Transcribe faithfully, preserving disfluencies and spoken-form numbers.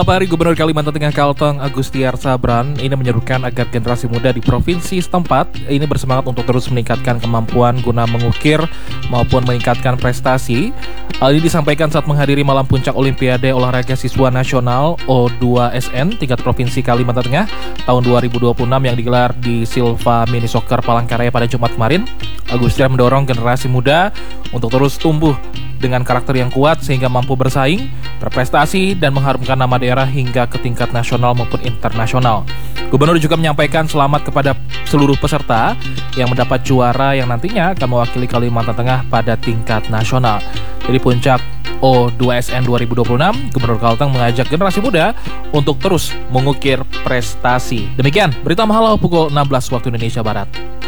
Beberapa hari Gubernur Kalimantan Tengah Kalteng Agustiar Sabran ini menyerukan agar generasi muda di provinsi setempat ini bersemangat untuk terus meningkatkan kemampuan guna mengukir maupun meningkatkan prestasi. Hal ini disampaikan saat menghadiri malam puncak Olimpiade Olahraga Siswa Nasional O dua S N tingkat Provinsi Kalimantan Tengah tahun dua ribu dua puluh enam yang digelar di Silva Mini Soccer Palangkaraya pada Jumat kemarin. Agustiar mendorong generasi muda untuk terus tumbuh dengan karakter yang kuat sehingga mampu bersaing, berprestasi, dan mengharumkan nama daerah hingga ke tingkat nasional maupun internasional. Gubernur juga menyampaikan selamat kepada seluruh peserta yang mendapat juara yang nantinya akan mewakili Kalimantan Tengah pada tingkat nasional. Jadi puncak O dua S N dua ribu dua puluh enam, Gubernur Kalteng mengajak generasi muda untuk terus mengukir prestasi. Demikian berita Mahalau pukul enam belas waktu Indonesia Barat.